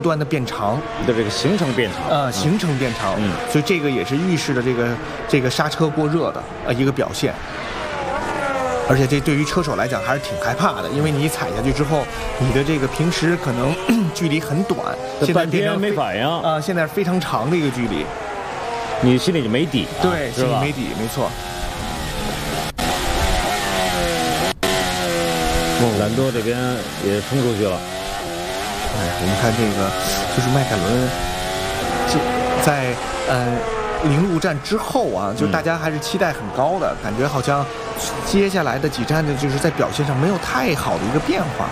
端的变长， 的这个行程变长， 行程变长，所以这个也是预示着这个刹车过热的一个表现。而且这对于车手来讲还是挺害怕的，因为你踩下去之后，你的这个平时可能距离很短，现在变成没反应现在非常长的一个距离， 你心里就没底， 对，心里没底，没错。 兰多这边也冲出去了。 我们看这个，就是迈凯伦，就在零路站之后啊，就大家还是期待很高的，感觉好像接下来的几站呢，就是在表现上没有太好的一个变化。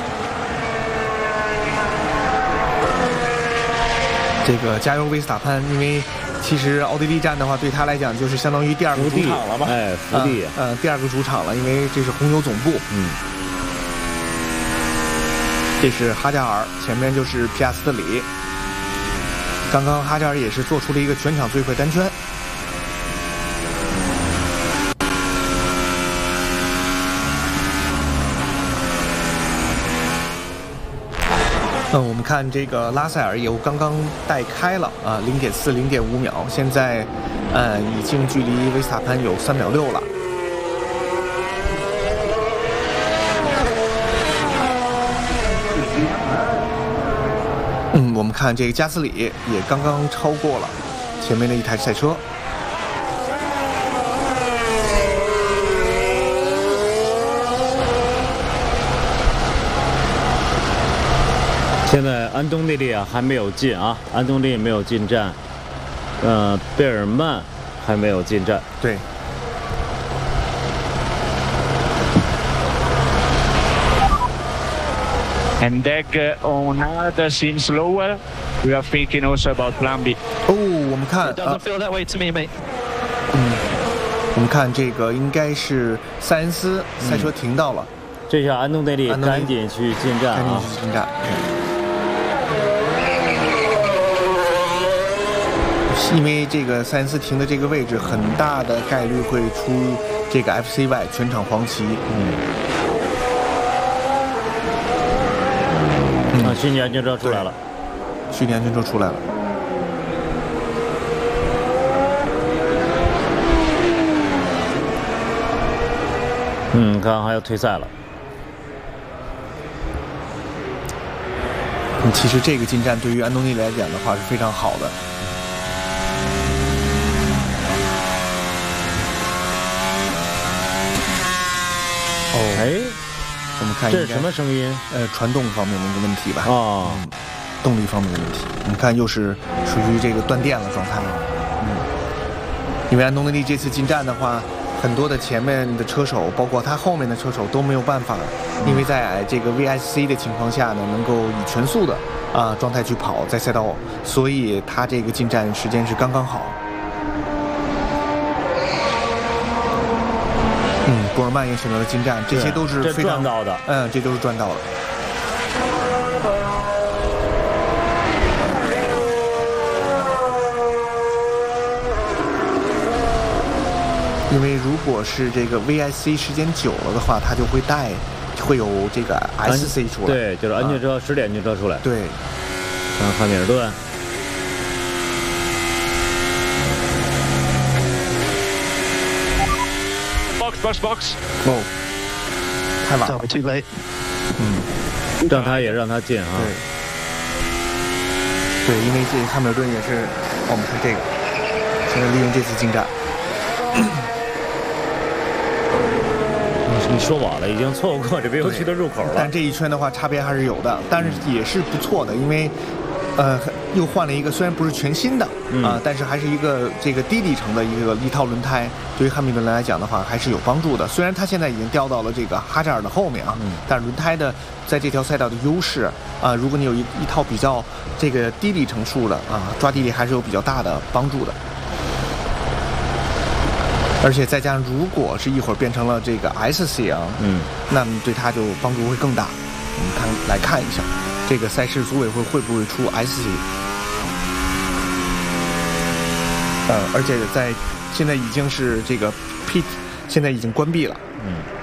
这个加油维斯塔潘，因为其实奥地利站的话，对他来讲就是相当于第二个主场了吧？ 福地， 第二个主场了，因为这是红牛总部。这是哈加尔，前面就是皮亚斯特里。刚刚哈加尔也是做出了一个全场最快单圈。我们看这个拉塞尔也刚刚带开了0.4、0.5秒，现在已经距离维斯塔潘有3.6秒了。我们看这个加斯里也刚刚超过了前面的一台赛车。 现在安东内利还没有进啊，安东内利没有进站，贝尔曼还没有进站。 对。 And Deg on hard seems slower. We are thinking also about Plan B. 我们看 Doesn't feel that way to me, mate. 我们看这个应该是塞恩斯赛车停到了， 这下安东内利赶紧去进站啊！ 赶紧去进站。因为这个塞恩斯停的这个位置，很大的概率会出这个 FCY 全场黄旗。 虚拟安全车出来了， 虚拟安全车出来了。 看还要退赛了。 其实这个进站对于安东尼来讲的话是非常好的。我们看这是什么声音？ 传动方面的一个问题吧。动力方面的问题。我们看又是属于这个断电了状态。因为安东尼这次进站的话，很多的前面的车手，包括他后面的车手都没有办法，因为在这个 VSC 的情况下呢，能够以全速的状态去跑在赛道，所以他这个进站时间是刚刚好。博尔曼也选择了进站，这些都是非常赚到的。 这都是赚到的。因为如果是这个 VSC 时间久了的话，它就会有这个 SC 出来。 对，就是安全车，10点安全车出来。 对， 汉密尔顿。 Box. 太晚了。 Too late. 让他进啊。 对，因为这汉密尔顿也是，我们看这个，现在利用这次进站。 你说晚了，已经错过这边游戏的入口了。 但这一圈的话，差别还是有的，但是也是不错的，因为又换了一个，虽然不是全新的但是还是一个这个低里程的一套轮胎，对于汉密尔顿来讲的话还是有帮助的。虽然他现在已经掉到了这个哈扎尔的后面但是轮胎的在这条赛道的优势如果你有一套比较这个低里程数的抓地力还是有比较大的帮助的。而且再加上如果是一会儿变成了这个 SC 那么对他就帮助会更大。我们来看一下。这个赛事组委会会不会出 SC？ 而且现在已经是这个 pit， 现在已经关闭了。